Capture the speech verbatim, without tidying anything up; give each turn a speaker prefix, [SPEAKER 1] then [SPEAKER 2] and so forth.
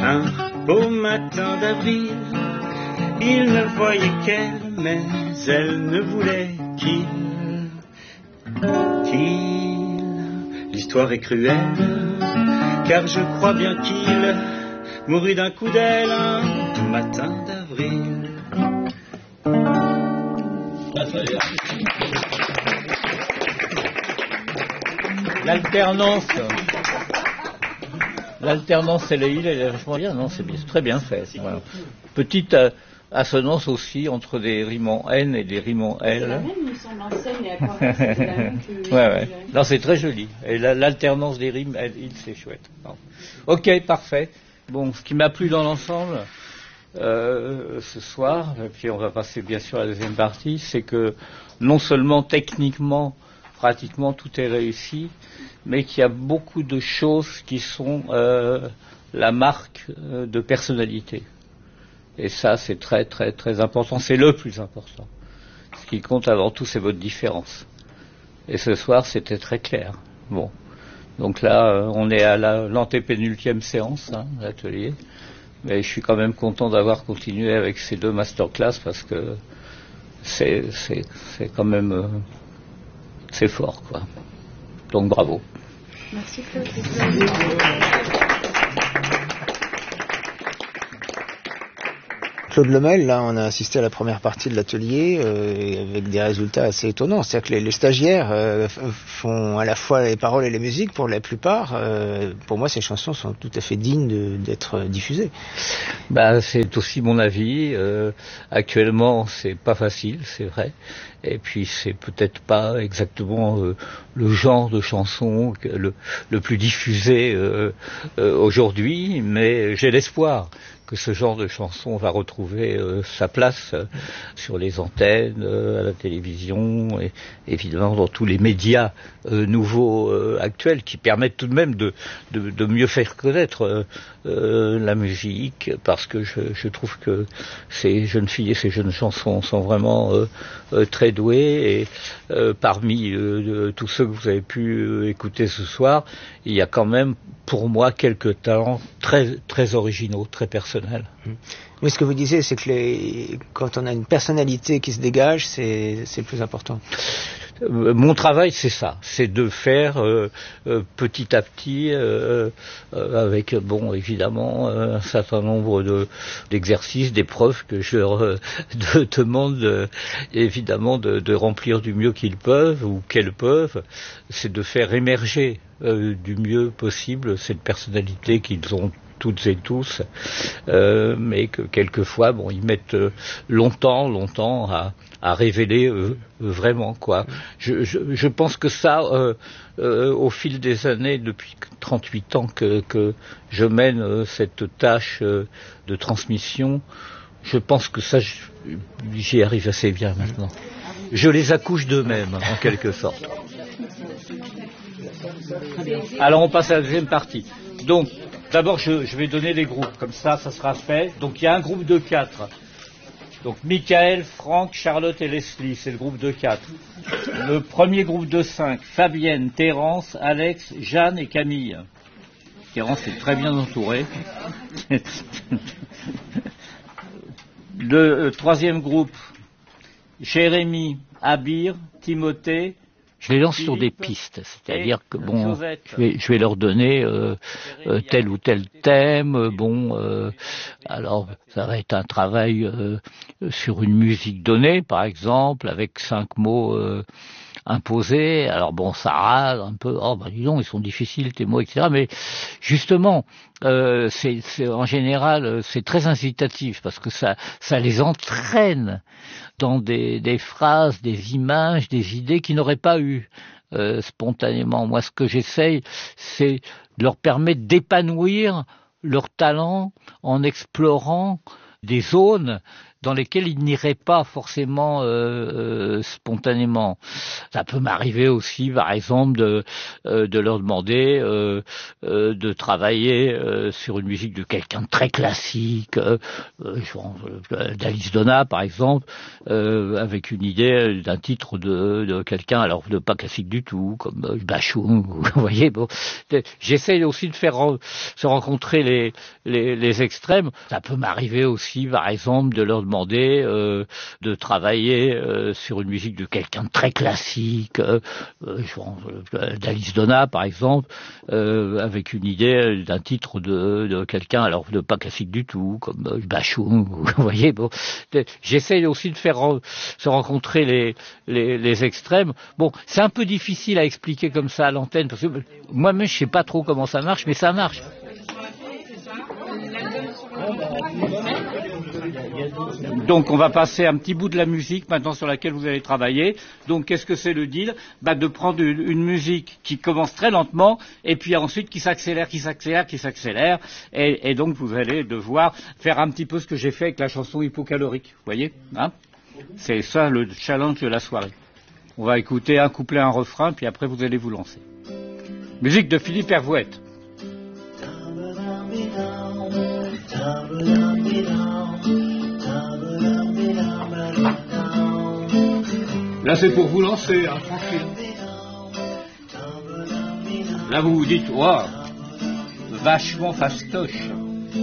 [SPEAKER 1] Un beau matin d'avril, il ne voyait qu'elle, mais elle ne voulait qu'il, qu'il. L'histoire est cruelle, car je crois bien qu'il mourut d'un coup d'aile un matin d'avril.
[SPEAKER 2] L'alternance, l'alternance et les îles, elle est vachement bien, non, c'est bien, c'est très bien fait. Voilà. Petite euh, assonance aussi entre des rimes en N et des rimes en L.
[SPEAKER 3] C'est la même, il me semble, en scène et aquarelle, c'est la même que...
[SPEAKER 2] Ouais, ouais. Non, c'est très joli. Et la, l'alternance des rimes, L, île, c'est chouette. Non. Ok, parfait. Bon, ce qui m'a plu dans l'ensemble, euh, ce soir, et puis on va passer bien sûr à la deuxième partie, c'est que non seulement techniquement, pratiquement tout est réussi, mais qu'il y a beaucoup de choses qui sont euh, la marque euh, de personnalité. Et ça, c'est très, très, très important. C'est le plus important. Ce qui compte avant tout, c'est votre différence. Et ce soir, c'était très clair. Bon. Donc là, euh, on est à la, l'antépénultième séance, hein, l'atelier. Mais je suis quand même content d'avoir continué avec ces deux masterclass parce que c'est, c'est, c'est quand même... Euh, c'est fort, quoi. Donc bravo.
[SPEAKER 3] Merci Claude.
[SPEAKER 4] Claude Lemel, là, on a assisté à la première partie de l'atelier euh, avec des résultats assez étonnants. C'est-à-dire que les, les stagiaires euh, font à la fois les paroles et les musiques pour la plupart. Euh, pour moi, ces chansons sont tout à fait dignes de, d'être diffusées.
[SPEAKER 2] Bah, c'est aussi mon avis. Euh, actuellement, c'est pas facile, c'est vrai. Et puis, c'est peut-être pas exactement euh, le genre de chanson que le, le plus diffusé euh, euh, aujourd'hui, mais j'ai l'espoir que ce genre de chanson va retrouver euh, sa place euh, sur les antennes, euh, à la télévision, et évidemment dans tous les médias euh, nouveaux euh, actuels qui permettent tout de même de, de, de mieux faire connaître euh, euh, la musique, parce que je, je trouve que ces jeunes filles et ces jeunes chansons sont vraiment euh, euh, très douées, et euh, parmi euh, tous ceux que vous avez pu euh, écouter ce soir, il y a quand même pour moi quelques talents très, très originaux, très personnels.
[SPEAKER 4] Mais ce que vous disiez, c'est que les... quand on a une personnalité qui se dégage, c'est, c'est le plus important.
[SPEAKER 2] Euh, mon travail, c'est ça, c'est de faire euh, euh, petit à petit, euh, euh, avec, bon, évidemment, euh, un certain nombre de, d'exercices, d'épreuves que je leur euh, de, demande, euh, évidemment, de, de remplir du mieux qu'ils peuvent ou qu'elles peuvent. C'est de faire émerger euh, du mieux possible cette personnalité qu'ils ont toutes et tous, euh, mais que quelquefois, bon, ils mettent euh, longtemps, longtemps à, à révéler euh, vraiment, quoi. Je, je, je pense que ça, euh, euh, au fil des années, depuis trente-huit ans que, que je mène euh, cette tâche euh, de transmission, je pense que ça, je, j'y arrive assez bien maintenant. Je les accouche d'eux-mêmes, en quelque sorte. Alors, on passe à la deuxième partie. Donc, d'abord, je, je vais donner les groupes, comme ça, ça sera fait. Donc, il y a un groupe de quatre. Donc, Michael, Franck, Charlotte et Leslie, c'est le groupe de quatre. Le premier groupe de cinq, Fabienne, Thérence, Alex, Jeanne et Camille. Thérence est très bien entourée. Le euh, troisième groupe, Jérémy, Abir, Timothée. Je les lance Philippe, sur des pistes, c'est-à-dire que bon, je vais, je vais leur donner euh, euh, tel ou tel thème. Euh, bon, euh, alors ça va être un travail euh, sur une musique donnée, par exemple, avec cinq mots euh, imposés. Alors bon, ça râle un peu. Oh ben dis donc, ils sont difficiles tes mots, et cetera. Mais justement, euh, c'est, c'est en général, c'est très incitatif parce que ça, ça les entraîne dans des, des phrases, des images, des idées qu'ils n'auraient pas eues euh, spontanément. Moi, ce que j'essaye, c'est de leur permettre d'épanouir leur talent en explorant des zones dans lesquels ils n'iraient pas forcément euh, euh, spontanément. Ça peut m'arriver aussi, par exemple, de, euh, de leur demander euh, euh, de travailler euh, sur une musique de quelqu'un de très classique, euh, euh, d'Alice Donna, par exemple, euh, avec une idée d'un titre de, de quelqu'un, alors de pas classique du tout, comme euh, Bachung, vous voyez. Bon, j'essaie aussi de faire re- se rencontrer les, les, les extrêmes. Ça peut m'arriver aussi, par exemple, de leur demander euh, de travailler euh, sur une musique de quelqu'un de très classique, euh, euh, d'Alice Donna, par exemple, euh, avec une idée d'un titre de, de quelqu'un, alors de pas classique du tout, comme euh, Bachung, vous voyez. Bon, j'essaie aussi de faire re- se rencontrer les, les, les extrêmes. Bon, c'est un peu difficile à expliquer comme ça à l'antenne, parce que moi-même, je sais pas trop comment ça marche, mais ça marche. Donc on va passer un petit bout de la musique maintenant sur laquelle vous allez travailler. Donc qu'est-ce que c'est le deal? Bah, de prendre une, une musique qui commence très lentement et puis ensuite qui s'accélère, qui s'accélère, qui s'accélère. Et, et donc vous allez devoir faire un petit peu ce que j'ai fait avec la chanson hypocalorique. Vous voyez, hein? C'est ça le challenge de la soirée. On va écouter un couplet, un refrain, puis après vous allez vous lancer. Musique de Philippe Hervouette. Là, c'est pour vous lancer, hein, tranquille. Là, vous vous dites, waouh, vachement fastoche.